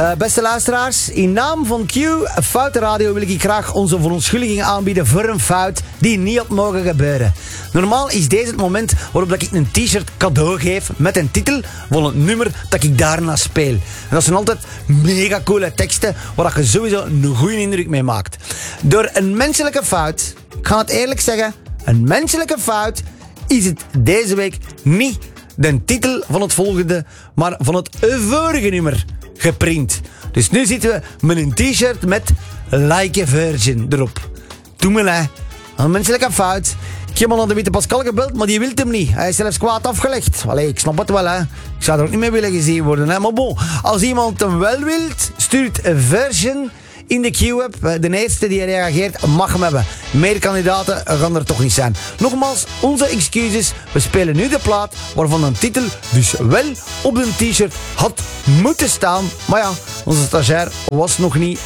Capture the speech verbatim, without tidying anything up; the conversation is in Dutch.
Uh, beste luisteraars, in naam van Q, Foute Radio, wil ik graag onze verontschuldiging aanbieden voor een fout die niet had mogen gebeuren. Normaal is deze het moment waarop ik een t-shirt cadeau geef met een titel van het nummer dat ik daarna speel. En dat zijn altijd mega coole teksten waar je sowieso een goede indruk mee maakt. Door een menselijke fout, ik ga het eerlijk zeggen, een menselijke fout, is het deze week niet de titel van het volgende, maar van het vorige nummer geprint. Dus nu zitten we met een t-shirt met Like a Virgin erop. Doe me hè. Een menselijke fout. Ik heb al aan de Witte Pascal gebeld, maar die wil hem niet. Hij is zelfs kwaad afgelegd. Allee, ik snap het wel, hè. Ik zou er ook niet mee willen gezien worden, hè. Maar bon, als iemand hem wel wilt, stuurt een Virgin in de Q-app. De eerste die reageert mag hem hebben. Meer kandidaten gaan er toch niet zijn. Nogmaals, onze excuses. We spelen nu de plaat waarvan een titel dus wel op een t-shirt had moeten staan. Maar ja, onze stagiair was nog niet